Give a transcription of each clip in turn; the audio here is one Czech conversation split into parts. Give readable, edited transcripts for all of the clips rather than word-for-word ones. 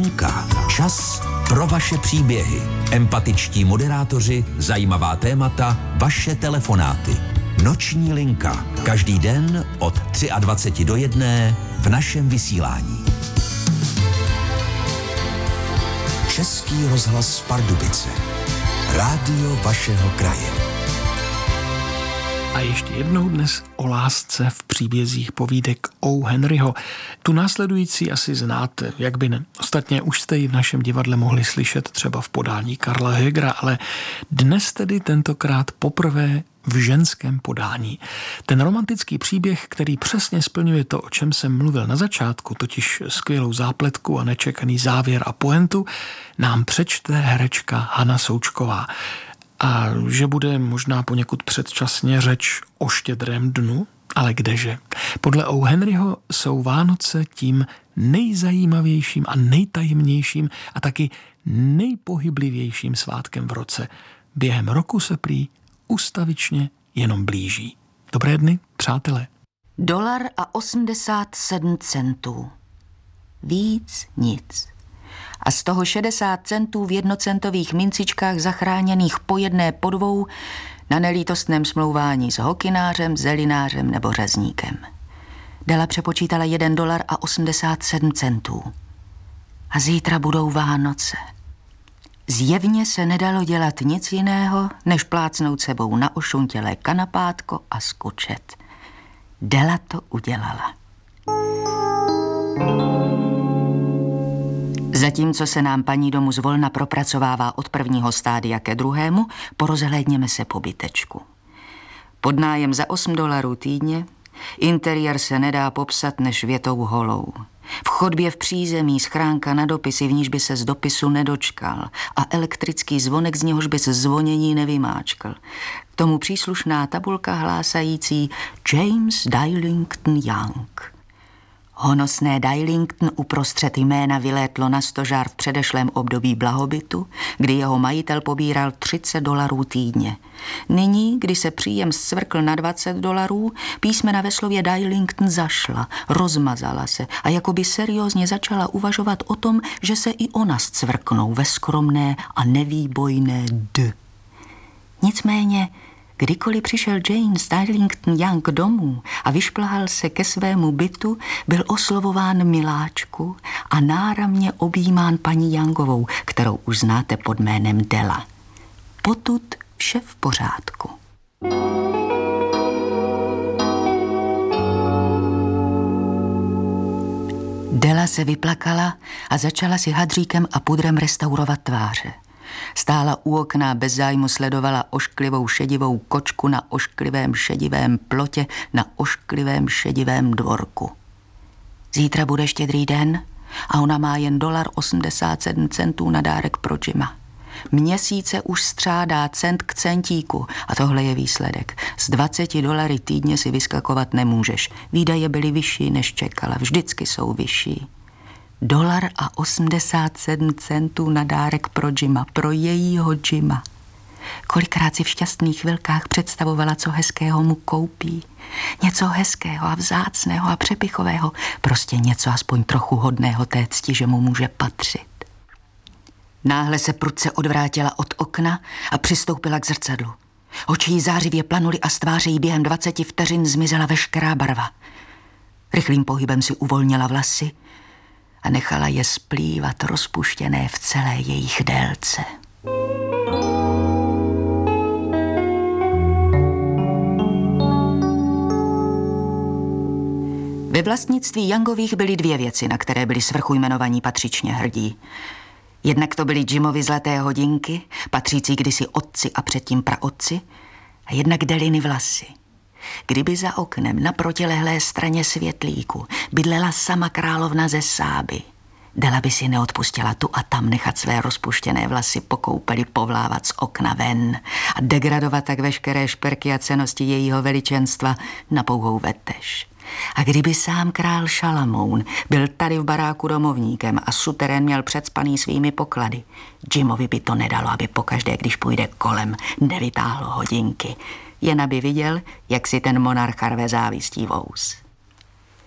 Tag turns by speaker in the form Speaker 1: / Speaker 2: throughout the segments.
Speaker 1: Linka. Čas pro vaše příběhy. Empatičtí moderátoři, zajímavá témata, vaše telefonáty. Noční linka. Každý den od 23 do 1 v našem vysílání. Český rozhlas Pardubice. Rádio vašeho kraje.
Speaker 2: A ještě jednou dnes o lásce v příbězích povídek O. Henryho. Tu následující asi znáte, jak by ne. Ostatně už jste ji v našem divadle mohli slyšet třeba v podání Karla Högera, ale dnes tedy tentokrát poprvé v ženském podání. Ten romantický příběh, který přesně splňuje to, o čem jsem mluvil na začátku, totiž skvělou zápletku a nečekaný závěr a pointu, nám přečte herečka Hana Součková. A že bude možná poněkud předčasně řeč o Štědrém dnu, ale kdeže. Podle O. Henryho jsou Vánoce tím nejzajímavějším a nejtajemnějším a taky nejpohyblivějším svátkem v roce. Během roku se prý ustavičně jenom blíží. Dobré dny, přátelé.
Speaker 3: $1.87. Víc nic. A z toho 60 centů v jednocentových mincičkách zachráněných po jedné po dvou na nelítostném smlouvání s hokinářem, zelinářem nebo řezníkem. Della přepočítala $1.87. A zítra budou Vánoce. Zjevně se nedalo dělat nic jiného, než plácnout sebou na ošuntělé kanapátko a skučet. Della to udělala. Zatímco se nám paní domu zvolna propracovává od prvního stádia ke druhému, porozhlédněme se po bytečku. Podnájem za $8 týdně, interiér se nedá popsat než větou holou. V chodbě v přízemí schránka na dopisy, v níž by se z dopisu nedočkal a elektrický zvonek, z něhož by se zvonění nevymáčkal. K tomu příslušná tabulka hlásající James Darlington Young. Honosné Darlington uprostřed jména vylétlo na stožár v předešlém období blahobytu, kdy jeho majitel pobíral $30 týdně. Nyní, kdy se příjem zcvrkl na $20, písmena ve slově Darlington zašla, rozmazala se a jakoby seriózně začala uvažovat o tom, že se i ona zcvrknou ve skromné a nevýbojné D. Nicméně, kdykoliv přišel James Darlington Young domů a vyšplhal se ke svému bytu, byl oslovován miláčku a náramně objímán paní Youngovou, kterou už znáte pod jménem Della. Potud vše v pořádku. Della se vyplakala a začala si hadříkem a pudrem restaurovat tváře. Stála u okna, bez zájmu sledovala ošklivou šedivou kočku na ošklivém šedivém plotě na ošklivém šedivém dvorku. Zítra bude Štědrý den a ona má jen $1.87 na dárek pro Jima. Měsíce už střádá cent k centíku a tohle je výsledek. Z $20 týdně si vyskakovat nemůžeš. Výdaje byly vyšší, než čekala. Vždycky jsou vyšší. $1.87 na dárek pro Jima, pro jejího Jima. Kolikrát si v šťastných chvilkách představovala, co hezkého mu koupí. Něco hezkého a vzácného a přepichového. Prostě něco aspoň trochu hodného té cti, že mu může patřit. Náhle se prudce odvrátila od okna a přistoupila k zrcadlu. Oči jí zářivě planuly a z tváře jí během 20 vteřin zmizela veškerá barva. Rychlým pohybem si uvolnila vlasy a nechala je splývat rozpuštěné v celé jejich délce. Ve vlastnictví Youngových byly dvě věci, na které byli svrchujmenovaní patřičně hrdí. Jednak to byly Jimovi zlaté hodinky, patřící kdysi otci a předtím praotci, a jednak Deliny vlasy. Kdyby za oknem na protilehlé straně světlíku bydlela sama královna ze Sáby, Della by si neodpustila tu a tam nechat své rozpuštěné vlasy po koupeli povlávat z okna ven a degradovat tak veškeré šperky a cennosti jejího veličenstva na pouhou vetež. A kdyby sám král Šalamoun byl tady v baráku domovníkem a suterén měl předspaný svými poklady, Jimovi by to nedalo, aby pokaždé, když půjde kolem, nevytáhlo hodinky. Jen aby viděl, jak si ten monarcha rve závistí vous.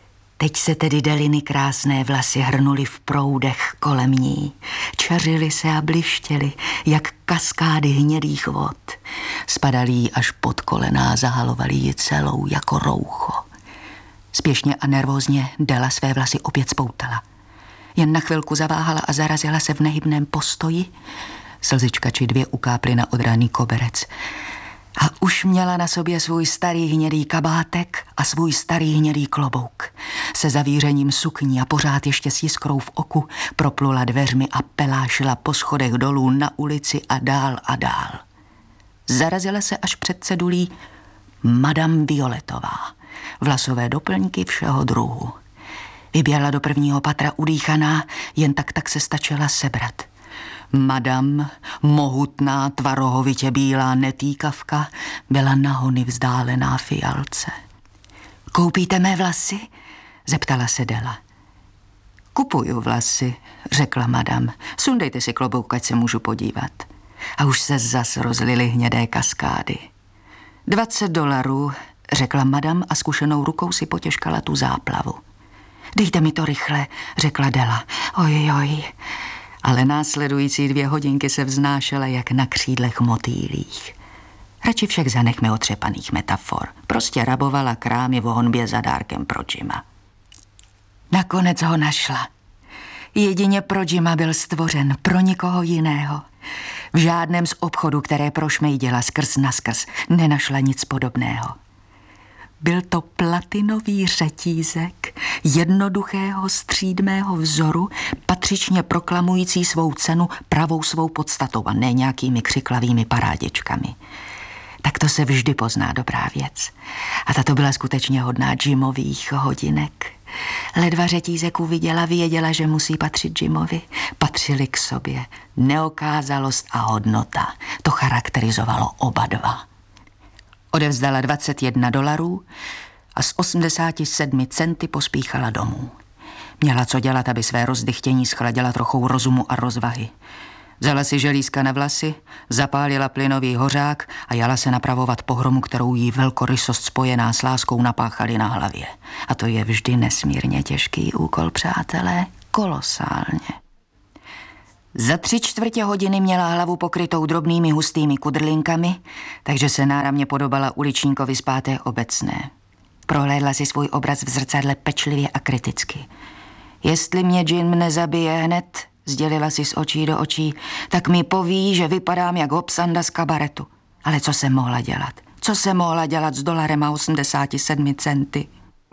Speaker 3: Teď se tedy Deliny krásné vlasy hrnuly v proudech kolem ní. Čařily se a blištěly, jak kaskády hnědých vod. Spadaly jí až pod kolena a zahalovaly ji celou jako roucho. Spěšně a nervózně Dela své vlasy opět spoutala. Jen na chvilku zaváhala a zarazila se v nehybném postoji. Slzička či dvě ukáply na odraný koberec. A už měla na sobě svůj starý hnědý kabátek a svůj starý hnědý klobouk. Se zavířením sukní a pořád ještě s jiskrou v oku proplula dveřmi a pelášila po schodech dolů na ulici a dál a dál. Zarazila se až před cedulí Madame Violetová. Vlasové doplňky všeho druhu. Vyběhla do prvního patra udýchaná, jen tak se stačila sebrat. Madam, mohutná, tvarohovitě bílá netýkavka, byla nahony vzdálená fialce. Koupíte mé vlasy? Zeptala se Dela. Kupuju vlasy, řekla madam. Sundejte si klobouk, ať se můžu podívat. A už se zas rozlily hnědé kaskády. $20, řekla madam a zkušenou rukou si potěžkala tu záplavu. Dejte mi to rychle, řekla Dela. Ojoj. Ale následující 2 hodinky se vznášela jak na křídlech motýlích. Radši však zanechme otřepaných metafor. Prostě rabovala krámy v honbě za dárkem pro Jima. Nakonec ho našla. Jedině pro Jima byl stvořen, pro nikoho jiného. V žádném z obchodů, které prošmejdila skrz naskrz, nenašla nic podobného. Byl to platinový řetízek jednoduchého střídmého vzoru, patřičně proklamující svou cenu pravou svou podstatou a ne nějakými křiklavými parádičkami. Tak to se vždy pozná dobrá věc. A tato byla skutečně hodná Jimových hodinek. Ledva řetízek uviděla, věděla, že musí patřit Jimovi. Patřili k sobě. Neokázalost a hodnota. To charakterizovalo oba dva. Odevzdala $21 a s 87 centy pospíchala domů. Měla co dělat, aby své rozdychtění schladila trochou rozumu a rozvahy. Vzala si želízka na vlasy, zapálila plynový hořák a jala se napravovat pohromu, kterou jí velkorysost spojená s láskou napáchali na hlavě. A to je vždy nesmírně těžký úkol, přátelé, kolosálně. Za 3/4 hodiny měla hlavu pokrytou drobnými hustými kudrlinkami, takže se náramně podobala uličníkovi z 5. obecné. Prohlédla si svůj obraz v zrcadle pečlivě a kriticky. Jestli mě Jim nezabije hned, sdělila si z očí do očí, tak mi poví, že vypadám jak Hobsanda z kabaretu. Ale co jsem mohla dělat? Co jsem mohla dělat s $1 a 87 centy?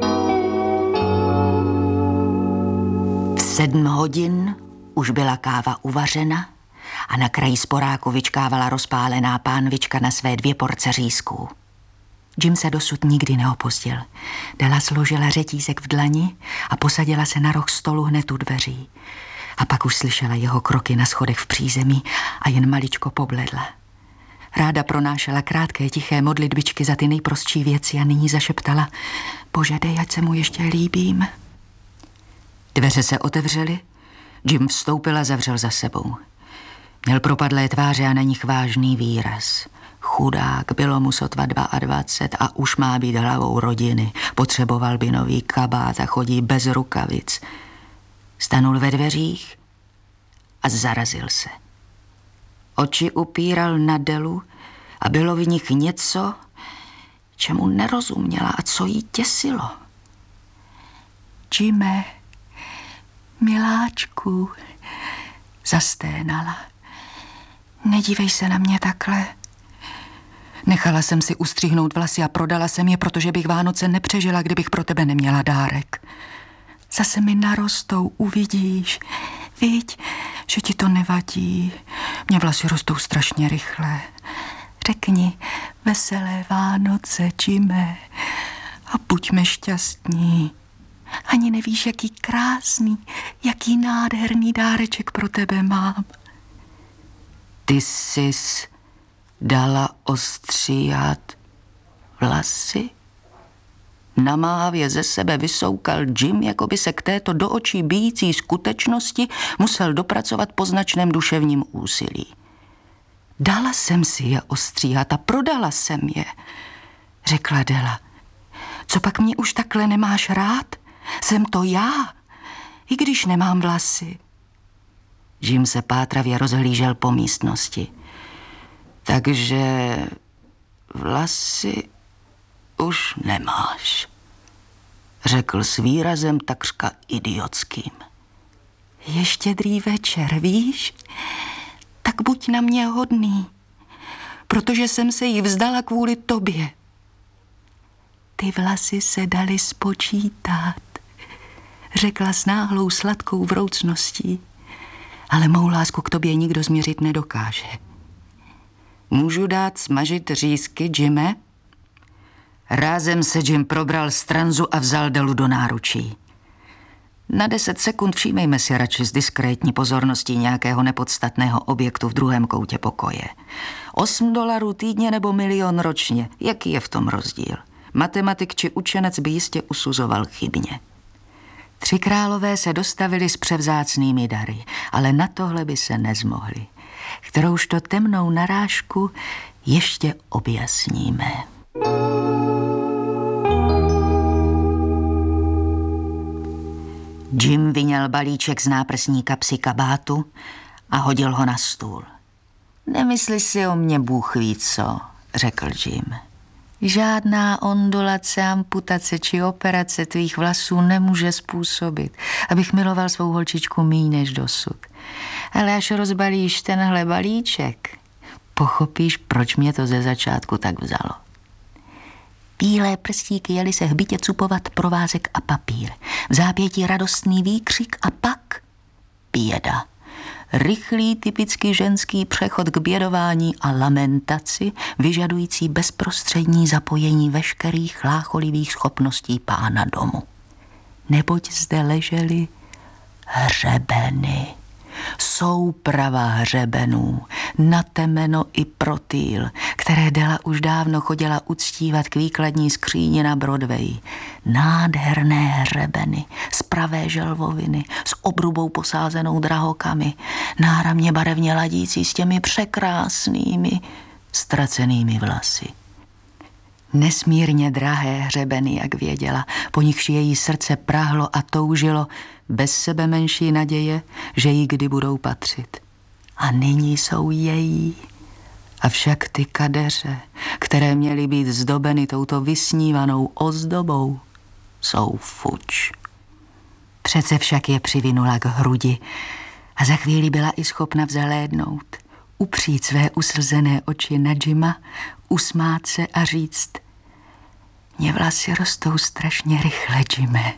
Speaker 3: V 7 hodin už byla káva uvařena a na kraji sporáku vyčkávala rozpálená pánvička na své 2 porce řízků. Jim se dosud nikdy neopustil. Dela složila řetízek v dlani a posadila se na roh stolu hned u dveří. A pak už slyšela jeho kroky na schodech v přízemí a jen maličko pobledla. Ráda pronášela krátké tiché modlitbičky za ty nejprostší věci a nyní zašeptala: Bože, dej, ať se mu ještě líbím. Dveře se otevřely, Jim vstoupil a zavřel za sebou. Měl propadlé tváře a na nich vážný výraz. Chudák, bylo mu sotva 22 a už má být hlavou rodiny. Potřeboval by nový kabát a chodí bez rukavic. Stanul ve dveřích a zarazil se. Oči upíral na Delu a bylo v nich něco, čemu nerozuměla a co jí děsilo. Jime, miláčku, zasténala. Nedívej se na mě takhle. Nechala jsem si ustřihnout vlasy a prodala jsem je, protože bych Vánoce nepřežila, kdybych pro tebe neměla dárek. Zase mi narostou, uvidíš. Viď, že ti to nevadí. Mně vlasy rostou strašně rychle. Řekni veselé Vánoce, Jime, a buďme šťastní. Ani nevíš, jaký krásný, jaký nádherný dáreček pro tebe mám. Ty jsi dala ostříhat vlasy? Namáhavě ze sebe vysoukal Jim, jako by se k této do očí bijící skutečnosti musel dopracovat po značném duševním úsilí. Dala jsem si je ostříhat a prodala jsem je, řekla Dela. Co pak mě už takhle nemáš rád? Jsem to já, i když nemám vlasy. Jim se pátravě rozhlížel po místnosti. Takže vlasy už nemáš, řekl s výrazem takřka idiotským. Je štědrý večer, víš? Tak buď na mě hodný, protože jsem se jí vzdala kvůli tobě. Ty vlasy se daly spočítat, řekla s náhlou sladkou vroucností, ale mou lásku k tobě nikdo změřit nedokáže. Můžu dát smažit řízky, Jime? Rázem se Jim probral z tranzu a vzal Delu do náručí. Na 10 sekund všímejme si radši z diskrétní pozorností nějakého nepodstatného objektu v druhém koutě pokoje. $8 týdně nebo 1 000 000 ročně, jaký je v tom rozdíl? Matematik či učenec by jistě usuzoval chybně. 3 králové se dostavili s převzácnými dary, ale na tohle by se nezmohli. Kteroužto temnou narážku ještě objasníme. Jim vyněl balíček z náprsní kapsy kabátu a hodil ho na stůl. Nemysli si o mě Bůh ví co, řekl Jim. Žádná ondulace, amputace či operace tvých vlasů nemůže způsobit, abych miloval svou holčičku míň než dosud. Ale až rozbalíš tenhle balíček, pochopíš, proč mě to ze začátku tak vzalo. Bílé prstíky jeli se hbitě cupovat provázek a papír. V zápětí radostný výkřik a pak běda. Rychlý, typicky ženský přechod k bědování a lamentaci, vyžadující bezprostřední zapojení veškerých chlácholivých schopností pána domu. Neboť zde ležely hřebeny. Souprava hřebenů, na temeno i protýl, které Dela už dávno chodila uctívat k výkladní skříni na Broadway. Nádherné hřebeny z pravé želvoviny, s obrubou posázenou drahokami, náramně barevně ladící s těmi překrásnými, ztracenými vlasy. Nesmírně drahé hřebeny, jak věděla, po nichž její srdce prahlo a toužilo, bez sebe menší naděje, že jí kdy budou patřit. A nyní jsou její. Avšak ty kadeře, které měly být zdobeny touto vysnívanou ozdobou, jsou fuč. Přece však je přivinula k hrudi a za chvíli byla i schopna vzhlédnout, upřít své uslzené oči na Jima, usmát se a říct: Mně vlasy rostou strašně rychle, Jime.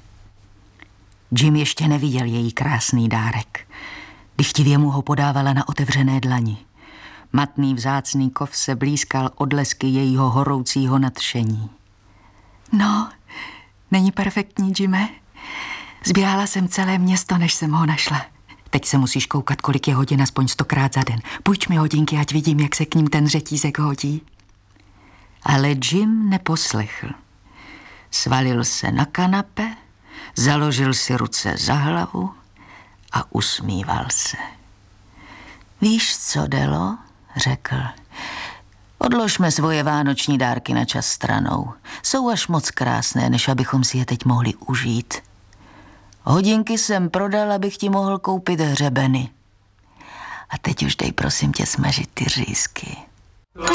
Speaker 3: Jim ještě neviděl její krásný dárek. Dychtivě mu ho podávala na otevřené dlani. Matný vzácný kov se blízkal odlesky jejího horoucího nadšení. No, není perfektní, Jime? Zběhala jsem celé město, než jsem ho našla. Teď se musíš koukat, kolik je hodin, aspoň 100krát za den. Půjč mi hodinky, ať vidím, jak se k ním ten řetízek hodí. Ale Jim neposlechl. Svalil se na kanape, založil si ruce za hlavu a usmíval se. Víš co, Delo, řekl, odložme svoje vánoční dárky na čas stranou. Jsou až moc krásné, než abychom si je teď mohli užít. Hodinky jsem prodal, abych ti mohl koupit hřebeny. A teď už dej prosím tě smažit ty řízky.